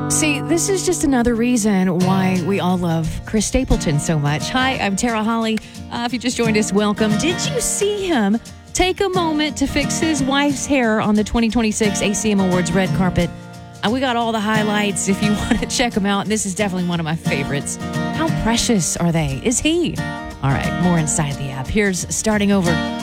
See, this is just another reason why we all love Chris Stapleton so much. Hi, I'm Tara Holly. If you just joined us, welcome. Did you see him take a moment to fix his wife's hair on the 2026 ACM Awards red carpet? We got all the highlights if you want to check them out. This is definitely one of my favorites. How precious are they? Is he? All right, more inside the app. Here's Starting Over